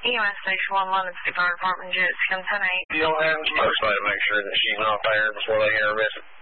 EMS Station 1 London City Fire Department, Jets, come 10-8. You'll have to make sure that she's not there before they interview it.